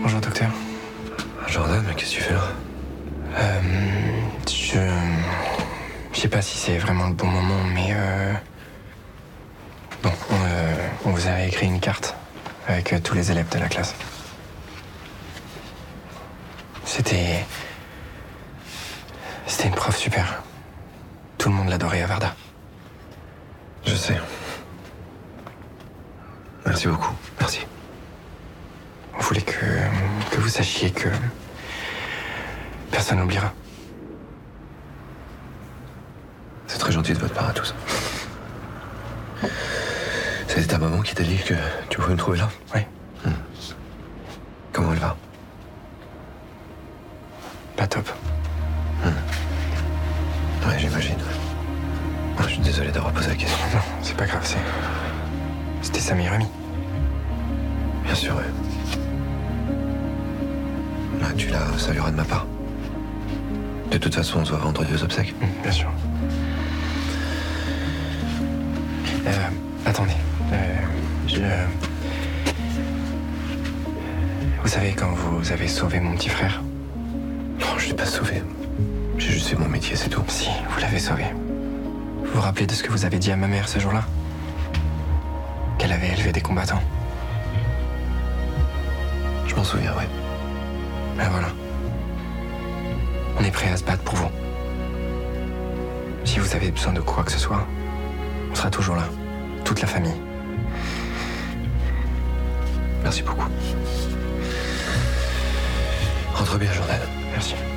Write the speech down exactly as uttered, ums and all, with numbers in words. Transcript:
Bonjour docteur. Jordan, mais qu'est-ce que tu fais là? Euh, je... Je sais pas si c'est vraiment le bon moment, mais euh... Bon, on, euh, on vous a écrit une carte avec euh, tous les élèves de la classe. C'était... C'était une prof super. Tout le monde l'adorait à Varda. Je sais. Merci beaucoup. Merci. On voulait que, que vous sachiez que personne n'oubliera. C'est très gentil de votre part à tous. C'était ta maman qui t'a dit que tu pouvais me trouver là? Oui. Hmm. Comment elle va? Pas top. Hmm. Ouais, j'imagine. Je suis désolé d'avoir posé la question. Non, c'est pas grave, c'est... C'était sa meilleure amie. Bien sûr, ouais. Là, tu la salueras de ma part. De toute façon, on se va rendre deux obsèques. Mmh, bien sûr. Euh, attendez. Euh, je... Vous savez, quand vous avez sauvé mon petit frère? Non, je l'ai pas sauvé. J'ai juste fait mon métier, c'est tout. Si, vous l'avez sauvé. Vous vous rappelez de ce que vous avez dit à ma mère ce jour-là? Qu'elle avait élevé des combattants. Je m'en souviens, ouais. Ben voilà. On est prêt à se battre pour vous. Si vous avez besoin de quoi que ce soit, on sera toujours là. Toute la famille. Merci beaucoup. Rentre bien, Jordan. Merci.